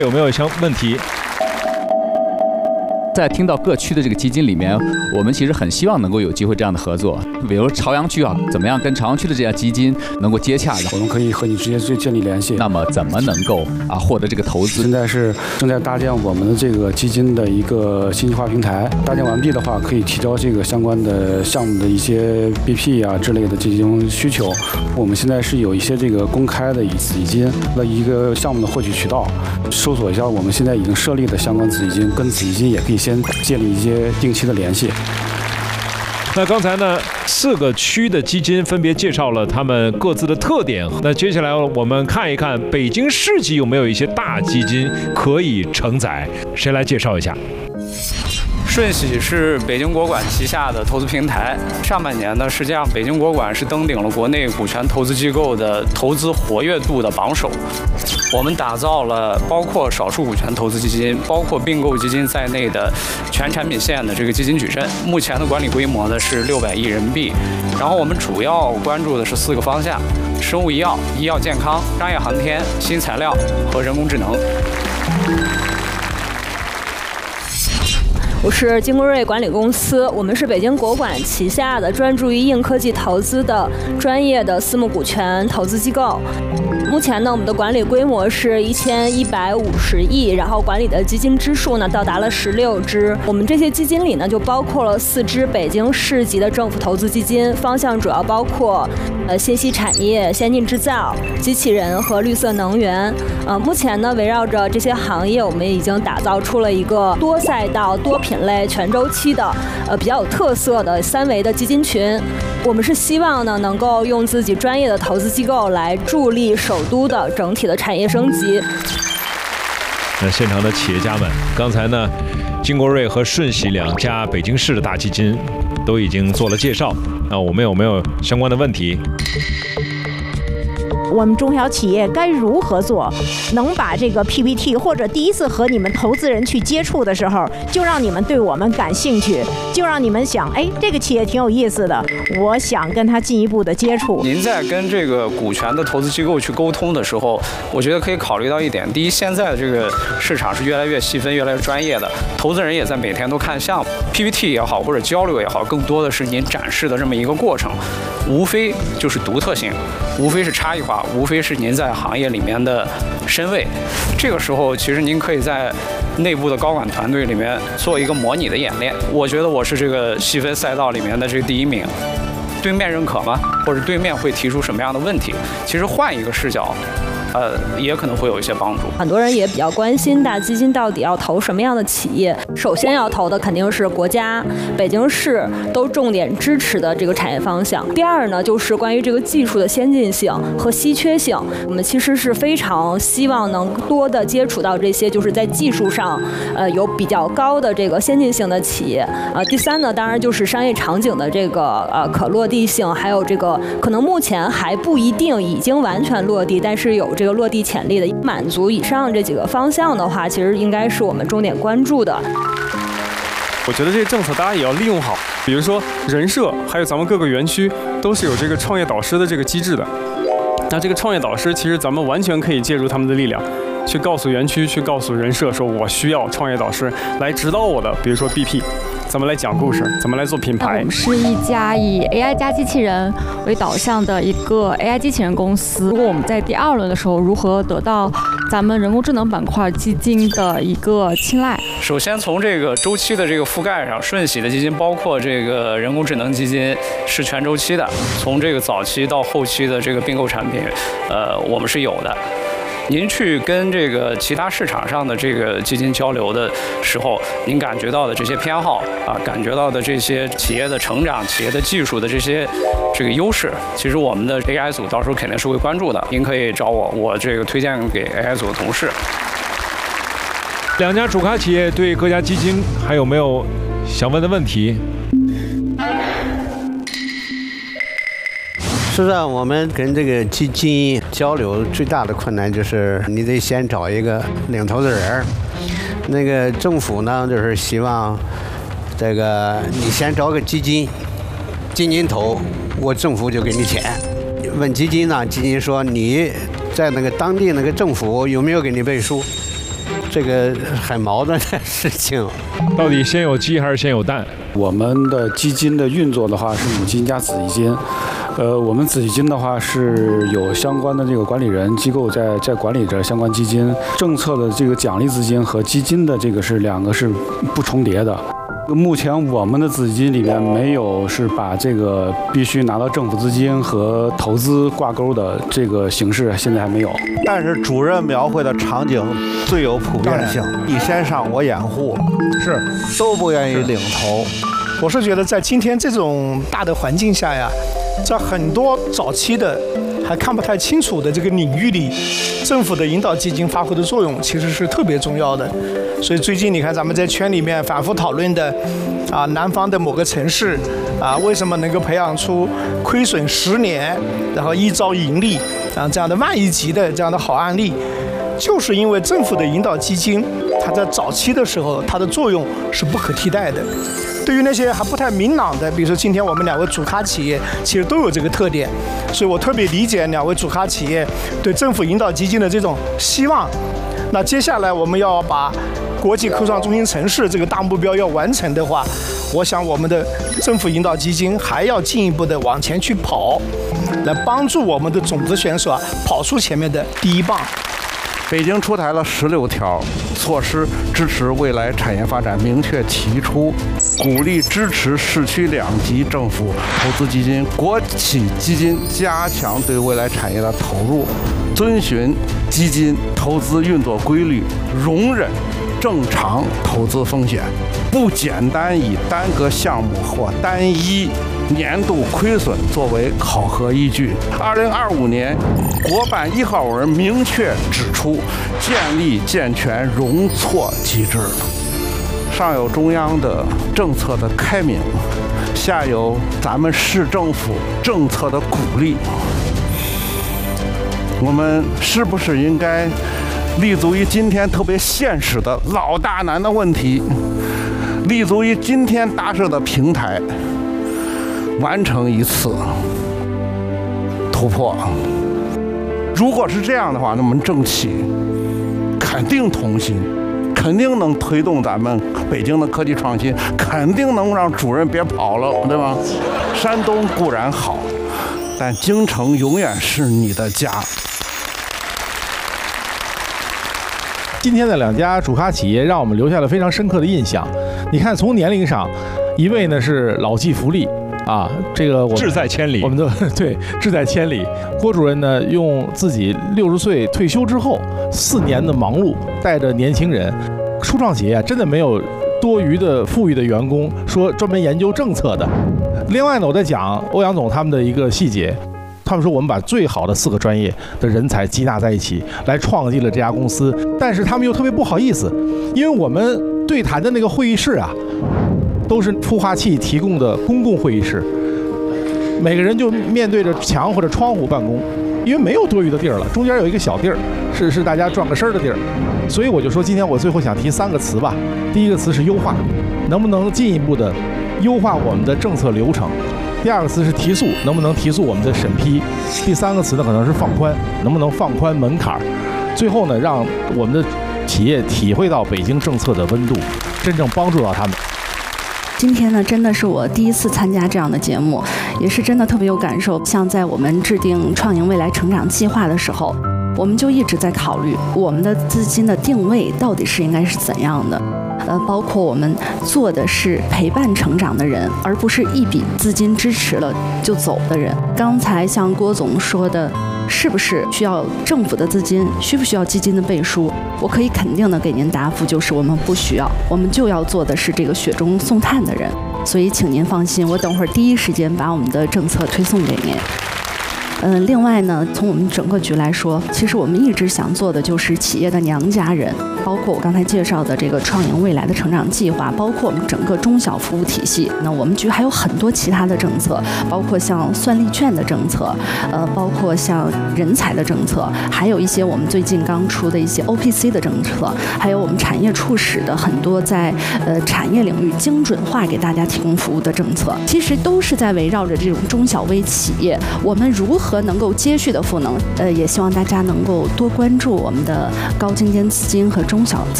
有没有问题？ 在听到各区的这个基金里面，我们其实很希望能够有机会这样的合作。比如朝阳区怎么样跟朝阳区的这家基金能够接洽？ 我们可以和你直接建立联系。 那么怎么能够获得这个投资？ 现在是正在搭建我们的这个基金的一个信息化平台。搭建完毕的话，可以提交这个相关的项目的一些 BP 之类的进行需求。我们现在是有一些这个公开的子基金的一个项目的获取渠道。搜索一下我们现在已经设立的相关子基金，跟子基金也可以先建立一些定期的联系。 那刚才呢，4个区的基金分别介绍了他们各自的特点。那接下来我们看一看北京市级有没有一些大基金可以承载？谁来介绍一下？ 顺喜是北京国管旗下的投资平台。上半年呢，实际上北京国管是登顶了国内股权投资机构的投资活跃度的榜首。我们打造了包括少数股权投资基金、包括并购基金在内的全产品线的这个基金矩阵。目前的管理规模呢是600亿人民币。然后我们主要关注的是4个方向：生物医药、医药健康、商业航天、新材料和人工智能。 我是金国瑞管理公司，我们是北京国管旗下的专注于硬科技投资的专业的私募股权投资机构。目前呢，我们的管理规模是1150亿，然后管理的基金支数呢到达了16支。我们这些基金里呢，就包括了4支北京市级的政府投资基金，方向主要包括信息产业、先进制造、机器人和绿色能源。目前呢，围绕着这些行业，我们已经打造出了一个多赛道、多品类、全周期的比较有特色的3维的基金群。我们是希望呢，能够用自己专业的投资机构来助力首都的整体的产业升级。 那现场的企业家们，刚才呢，金国瑞和顺喜2家北京市的大基金都已经做了介绍。那我们有没有相关的问题？ 我们中小企业该如何做，能把这个 PPT 或者第一次和你们投资人去接触的时候，就让你们对我们感兴趣，就让你们想，这个企业挺有意思的，我想跟他进一步的接触。 您在跟这个股权的投资机构去沟通的时候，我觉得可以考虑到一点：第一，现在的这个市场是越来越细分、越来越专业的，投资人也在每天都看项目 ，PPT 也好，或者交流也好，更多的是您展示的这么一个过程，无非就是独特性，无非是差异化。无非是您在行业里面的身位，这个时候其实您可以在内部的高管团队里面做一个模拟的演练。我觉得我是这个细分赛道里面的这个第1名，对面认可吗？或者对面会提出什么样的问题？其实换一个视角，也可能会有一些帮助。 很多人也比较关心大基金到底要投什么样的企业。首先要投的肯定是国家、北京市都重点支持的这个产业方向。第二呢，就是关于这个技术的先进性和稀缺性，我们其实是非常希望能多的接触到这些就是在技术上有比较高的这个先进性的企业。第3呢，当然就是商业场景的这个可落地性，还有这个可能目前还不一定已经完全落地，但是有这个落地潜力的。满足以上这几个方向的话，其实应该是我们重点关注的。 我觉得这个政策大家也要利用好，比如说人社，还有咱们各个园区都是有这个创业导师的这个机制的。那这个创业导师，其实咱们完全可以借助他们的力量，去告诉园区，去告诉人社，说我需要创业导师来指导我的，比如说 BP。怎么来讲故事？怎么来做品牌？ 我们是一家以 AI 加机器人为导向的一个 AI 机器人公司。如果我们在第2轮的时候，如何得到咱们人工智能板块基金的一个青睐？ 首先从这个周期的这个覆盖上，顺喜的基金包括这个人工智能基金是全周期的，从这个早期到后期的这个并购产品，我们是有的。您去跟这个其他市场上的这个基金交流的时候，您感觉到的这些偏好感觉到的这些企业的成长、企业的技术的这个优势，其实我们的 AI 组到时候肯定是会关注的。您可以找我，我这个推荐给 AI 组的同事。 2家主咖企业对各家基金还有没有想问的问题？ 实际上，我们跟这个基金交流最大的困难就是你得先找一个领头的人。那个政府呢，就是希望这个你先找个基金投，我政府就给你钱。问基金呢，基金说你在那个当地那个政府有没有给你背书？ 这个很矛盾的事情。 到底先有鸡还是先有蛋？ 我们的基金的运作的话是母基金加子基金。我们子基金的话是有相关的这个管理人机构在管理着相关基金，政策的这个奖励资金和基金的这个是两个是不重叠的。目前我们的子基金里面没有是把这个必须拿到政府资金和投资挂钩的这个形式，现在还没有。 但是主任描绘的场景最有普遍性，你先上我掩护， 是都不愿意领头。 我是觉得在今天这种大的环境下呀，在很多早期的还看不太清楚的这个领域里，政府的引导基金发挥的作用其实是特别重要的。所以最近你看咱们在圈里面反复讨论的，南方的某个城市，为什么能够培养出亏损10年，然后1兆盈利，这样的万亿级的这样的好案例，就是因为政府的引导基金，它在早期的时候它的作用是不可替代的。对于那些还不太明朗的，比如说今天我们2位主咖企业，其实都有这个特点，所以我特别理解2位主咖企业对政府引导基金的这种希望。那接下来我们要把国际科创中心城市这个大目标要完成的话，我想我们的政府引导基金还要进一步的往前去跑，来帮助我们的种子选手跑出前面的第一棒。 北京出台了16条措施支持未来产业发展，明确提出鼓励支持市区2级政府投资基金、国企基金加强对未来产业的投入，遵循基金投资运作规律，容忍正常投资风险，不简单以单个项目或单一年度亏损作为考核依据。2025年国办1号文明确指出，建立健全容错机制。上有中央的政策的开明，下有咱们市政府政策的鼓励。我们是不是应该立足于今天特别现实的老大难的问题，立足于今天搭设的平台，完成一次突破？如果是这样的话，那么政企肯定同心，肯定能推动咱们北京的科技创新，肯定能让主任别跑了，对吧？山东固然好，但京城永远是你的家。 今天的2家主咖企业让我们留下了非常深刻的印象。你看，从年龄上，一位呢是老骥伏枥，这个志在千里， 我们的对志在千里。郭主任呢，用自己60岁退休之后4年的忙碌，带着年轻人，初创企业真的没有多余的富裕的员工，说专门研究政策的。另外呢，我在讲欧阳总他们的一个细节。他们说我们把最好的4个专业的人才集纳在一起，来创立了这家公司。但是他们又特别不好意思，因为我们对谈的那个会议室都是孵化器提供的公共会议室，每个人就面对着墙或者窗户办公，因为没有多余的地儿了，中间有一个小地儿是大家转个身的地儿。所以我就说，今天我最后想提3个词吧。第一个词是优化，能不能进一步的优化我们的政策流程？第2个词是提速，能不能提速我们的审批？第3个词呢，可能是放宽，能不能放宽门槛？最后呢，让我们的企业体会到北京政策的温度，真正帮助到他们。 今天呢，真的是我第1次参加这样的节目，也是真的特别有感受。像在我们制定创盈未来成长计划的时候，我们就一直在考虑我们的资金的定位到底是应该是怎样的。包括我们做的是陪伴成长的人，而不是一笔资金支持了就走的人。刚才像郭总说的，是不是需要政府的资金，需不需要基金的背书？我可以肯定的给您答复，就是我们不需要，我们就要做的是这个雪中送炭的人。所以请您放心，我等会儿第一时间把我们的政策推送给您。另外呢，从我们整个局来说，其实我们一直想做的就是企业的娘家人，包括我刚才介绍的这个创盈未来的成长计划，包括我们整个中小服务体系。那我们局还有很多其他的政策，包括像算力券的政策，包括像人才的政策，还有一些我们最近刚出的一些 OPC 的政策，还有我们产业促使的很多在产业领域精准化给大家提供服务的政策，其实都是在围绕着这种中小微企业，我们如何能够接续的赋能。也希望大家能够多关注我们的高精尖资金和中小资